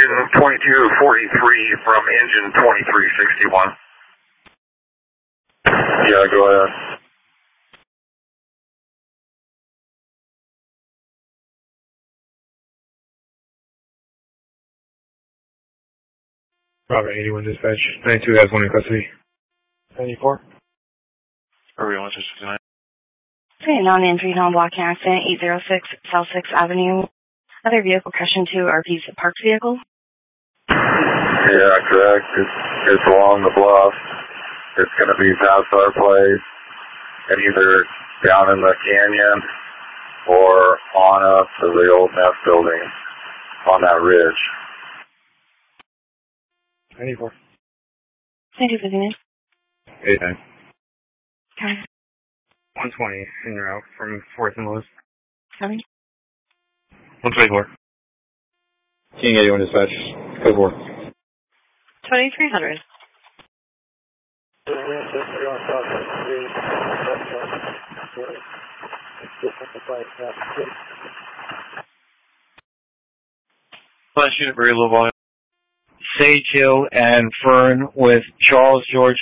engine 2243 from engine 2361. Yeah, go ahead. Robert 81 dispatch. 92 has one in custody. 94. Everyone, 69. Non-entry, non-blocking accident, 806 South 6th Avenue. Other vehicle crashed into RP's parked vehicle. Yeah, correct. It's along the bluff. It's going to be past our place and either down in the canyon or on up to the old nest building on that ridge. 94. 92 business. 89. Okay. 120 in route from 4th and Lewis. Sorry. 124. King 81 dispatch. Code 4. 2300. Flash unit, very low volume. Sage Hill and Fern with Charles George